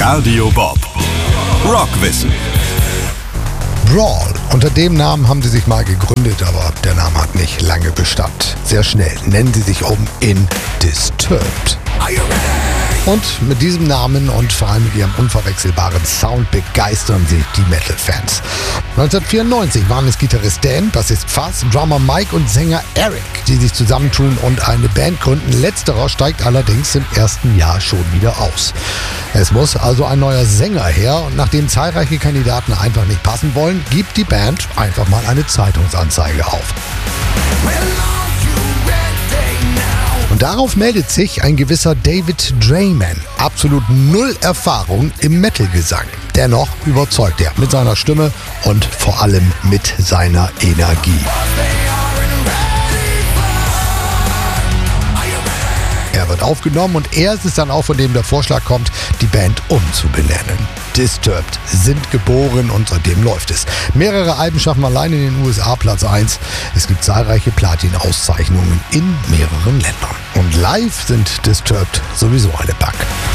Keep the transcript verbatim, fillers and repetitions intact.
Radio Bob. Rockwissen. Brawl. Unter dem Namen haben sie sich mal gegründet, aber der Name hat nicht lange Bestand. Sehr schnell nennen sie sich um in Disturbed. Und mit diesem Namen und vor allem mit ihrem unverwechselbaren Sound begeistern sie die Metal-Fans. neunzehnhundertvierundneunzig waren es Gitarrist Dan, Bassist Fuzz, Drummer Mike und Sänger Eric, die sich zusammentun und eine Band gründen. Letzterer steigt allerdings im ersten Jahr schon wieder aus. Es muss also ein neuer Sänger her und nachdem zahlreiche Kandidaten einfach nicht passen wollen, gibt die Band einfach mal eine Zeitungsanzeige auf. Und darauf meldet sich ein gewisser David Draiman. Absolut null Erfahrung im Metal-Gesang. Dennoch überzeugt er mit seiner Stimme und vor allem mit seiner Energie. Er wird aufgenommen und er ist es dann auch, von dem der Vorschlag kommt, die Band umzubenennen. Disturbed sind geboren und seitdem läuft es. Mehrere Alben schaffen allein in den U S A Platz eins. Es gibt zahlreiche Platin-Auszeichnungen in mehreren Ländern. Und live sind Disturbed sowieso eine Bank.